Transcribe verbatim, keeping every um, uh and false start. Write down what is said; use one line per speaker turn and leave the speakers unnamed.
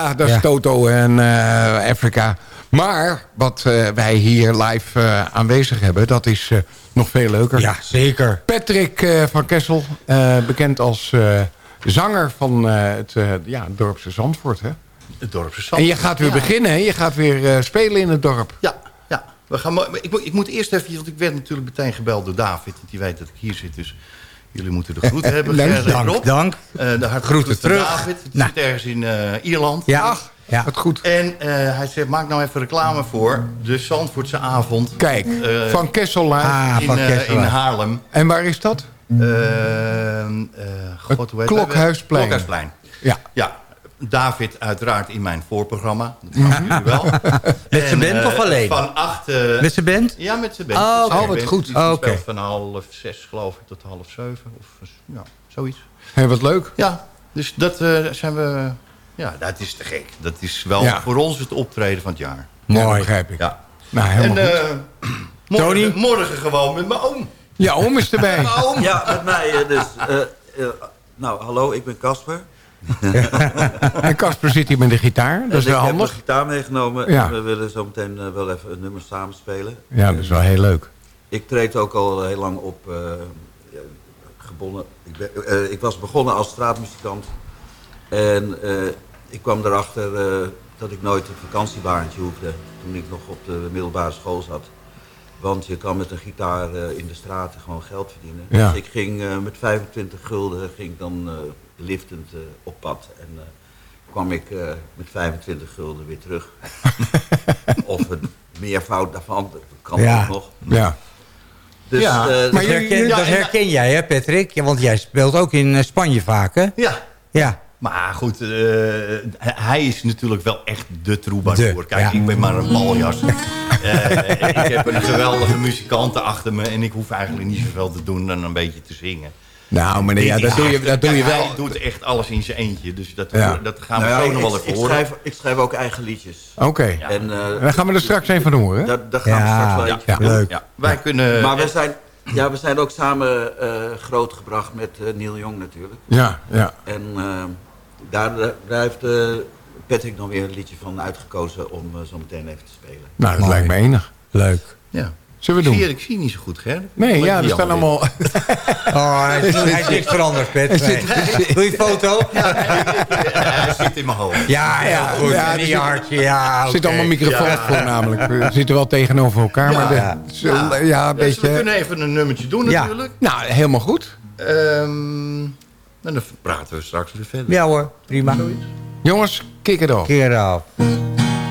Ja, dat is
Ja.
Toto en uh, Afrika. Maar wat uh, wij hier live uh, aanwezig hebben, dat is uh, nog veel leuker.
Ja, zeker.
Patrick uh, van Kessel, uh, bekend als uh, zanger van uh, het uh, ja, dorpse Zandvoort. Hè?
Het dorpse Zandvoort.
En je gaat weer
ja.
beginnen, hè? Je gaat weer uh, spelen in het dorp.
Ja, ja. We gaan, ik, moet, ik moet eerst even, want ik werd natuurlijk meteen gebeld door David. Want die weet dat ik hier zit, dus jullie moeten de groeten hebben.
Dank, dank. dank.
Uh, de hartelijke
Groeten terug.
David. Die
Nou.
zit ergens in uh, Ierland.
Ja,
Ach,
ja.
wat goed.
En uh, hij zegt, maak nou even reclame voor de Zandvoortse avond.
Kijk,
uh,
van Kessel live.
Ah,
in,
van
uh,
Kessel
in
live.
Haarlem.
En waar is dat?
Uh, uh, God, hoe heet dat?
Klokhuisplein.
Klokhuisplein.
Ja.
Ja, David uiteraard in mijn voorprogramma. Dat gaan jullie wel.
Met zijn band
uh,
of alleen?
Van acht... Uh,
Met zijn band?
Ja, met zijn band.
Oh,
Met zijn
oh, wat
band.
goed.
Die
Oh,
speelt
oké.
van half zes, geloof ik, tot half zeven. Of ja, zoiets.
Hey, wat leuk.
Ja, dus dat uh, zijn we... Ja, dat is te gek. Dat is wel
Ja.
voor ons het optreden van het jaar.
Mooi.
Mooi.
Begrijp ik.
Ja.
Nou, helemaal
En
goed.
uh, morgen,
Tony?
morgen gewoon met mijn oom.
Ja, oom is erbij.
Mijn oom.
Ja, met mij eh, dus. Eh, eh, nou, hallo, ik ben Casper.
En Casper zit hier met de gitaar. Dat is
En
wel
ik heb
handig.
een gitaar meegenomen.
Ja.
En we willen zo meteen uh, wel even een nummer samen spelen.
Ja, dat is wel heel leuk.
Ik treed ook al heel lang op. Uh, ja, gebonden. Ik, ben, uh, ik was begonnen als straatmuzikant. En uh, ik kwam erachter uh, dat ik nooit een vakantiebaantje hoefde. Toen ik nog op de middelbare school zat. Want je kan met een gitaar uh, in de straten gewoon geld verdienen.
Ja.
Dus ik ging uh, met vijfentwintig gulden ging dan uh, liftend uh, op pad. En uh, kwam ik uh, met vijfentwintig gulden weer terug. Of een meervoud daarvan, dat kan
Ja.
ook nog.
Ja.
Dus,
Ja,
uh,
maar
Dat
jullie-
herken,
ja,
dat
en-
herken jij, hè, Patrick? Ja, want jij speelt ook in uh, Spanje vaak, hè?
Ja.
Ja.
Maar goed, uh, hij is natuurlijk wel echt de troubadour.
De,
Kijk,
ja.
ik ben maar een baljas. uh, ik heb een geweldige muzikanten achter me. En ik hoef eigenlijk niet zoveel te doen dan een beetje te zingen.
Nou, meneer, ja, dat doe je, dat doe je
Kijk,
wel.
Hij doet echt alles in zijn eentje. Dus dat,
Ja.
dat gaan we
nou ja,
zo nog wel
ik,
even
ik,
horen.
schrijf, ik schrijf ook eigen liedjes.
Oké.
En, uh,
Dan gaan we er straks een van horen.
daar, daar gaan
Ja,
we straks wel
Ja,
eentje
ja.
van doen.
Leuk.
Ja, wij kunnen...
Maar we zijn, ja, we zijn ook samen uh, grootgebracht met uh, Neil Young natuurlijk.
Ja, ja.
En uh, daar, daar heeft uh, Patrick nog weer een liedje van uitgekozen om uh, zo meteen even te spelen.
Nou, dat
Mooi.
lijkt me enig.
Leuk.
ja.
Zullen we
Ik zie,
doen?
ik zie niet zo goed, Ger.
Nee, ja, er staan allemaal...
Oh, hij is, hij is niks veranderd, Pet. Nee. Doe je foto?
Hij zit in mijn hoofd.
Ja, ja, goed.
Ja,
en
er
in je
zit-
hartje, ja.
Er zitten
oké.
allemaal microfoons voor namelijk. We zitten wel tegenover elkaar, maar de,
Ja.
zo- ja, een
Dus we
beetje...
kunnen even een nummertje doen
Ja.
natuurlijk.
Nou, helemaal goed.
Ehm, en dan praten we straks weer verder.
Ja hoor, prima.
Jongens, kick it off.
Keer af.